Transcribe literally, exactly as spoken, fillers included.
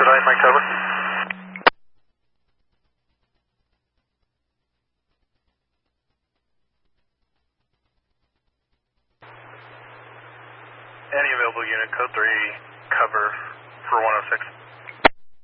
Expedite, Mike Tower. Any available unit, code three, cover for one oh six.